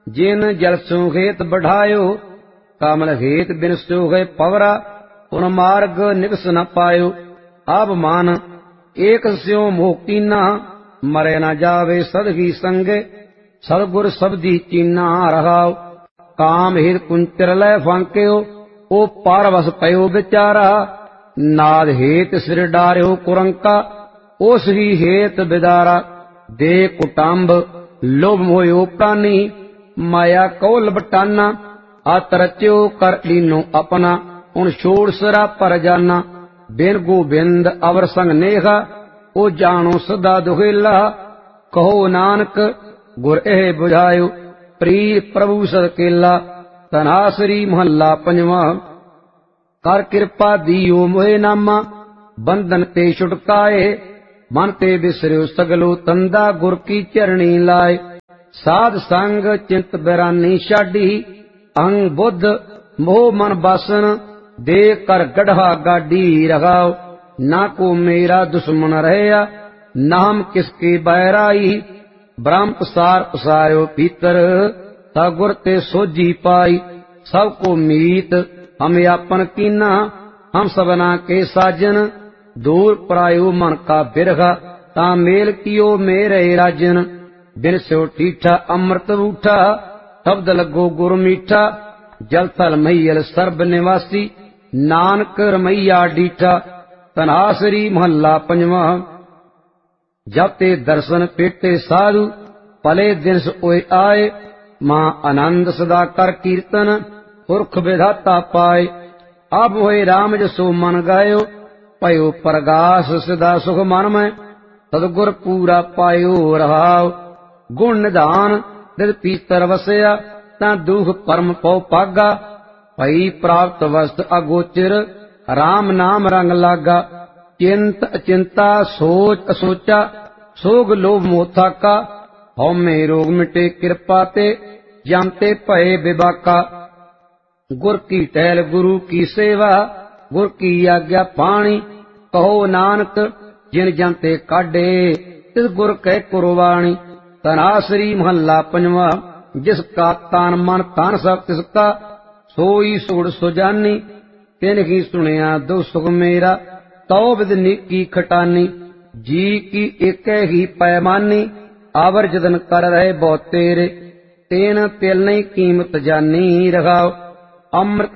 जिन जल सुहेत बढ़ायो, कमल हेत बिन सोहे पवरा, उन मार्ग निकस न पायो। अब मान एक स्यो मोह कीना, मरे न जावे सदगी संगे, सतगुर सबदी चीना रहाओ। काम हेत कुंचर लै फांक्यो, ओ पारवस पयो विचारा, नाद हेत सिर डार्यो कुरंका, ओस ही हेत बिदारा। दे कुटुंब लोभ मोयो प्राणी, माया कौल बटाना, अत रच्यो कर लीनो अपना, उन छोड़ सरा पर जाना। बिन गोबिंद अवर संग नेहा, ओ जानो सदा दुहेला, कहो नानक गुर एह बुझायो, प्रिय प्रभु सद केला। तनासरी महला पंजवा। कर कृपा दियो मोहे नामा, बंधन ते छुटकाए, मन ते बिसर्यो सगलो तंदा, गुर की चरणी लाए। साध संग चिंत बिरानी छाडी, अंग बुद्ध मोह मन बासन, दे कर गढ़ा गाडी रहाओ। ना को मेरा दुश्मन रहया, नाम किसके बैराई, ब्रह्म पसार पसारो भीतर, गुर ते सोजी पाई। सबको मीत हम आपन कीना, हम सबना के साजन, दूर परायो मन का बिरहा, ता मेल कियो मेरे राजन। बिन स्यो ठीठा अमृत बूठा, शब्द लगो गुर मीठा, जल थल मैयल सर्ब निवासी, नानक रमैया डीठा। तनासरी महला पंजवा। जब ते दर्शन पेटे साधु, पले दिनस ओए आए, मां आनंद सदा कर कीर्तन, पुरख विधाता पाए। अब होए राम जसो मन गायो, पयो प्रगास सदा सुख मन में, सदगुर पूरा पायो रहाओ। गुण निधान दिल पीतर वसया, ता दुख परम पौ पागा, भई प्राप्त वस्त अगोचर, राम नाम रंग लागा। चिंत अचिंता सोच असोचा, सोग लोभ मोह थाका, हौमे रोग मिटे कृपा ते, जानते भय विबाका। गुर की टहल गुरु की सेवा, गुर की आज्ञा पाणी, कहो नानक जिन जानते काढे, तिस गुर कै कुरबाणी। तनासरी महला पंजवा। जिसका तान मन तान सब तिसका, सोई सुड़ सुजानी, तिन ही सुनिया दो सुख मेरा, तो विद नीकी खटानी। जी की एक ही पैमानी, आवर जतन कर रहे बहुत तेरे, तेन तिल नहीं कीमत जानी रहाओ। अमृत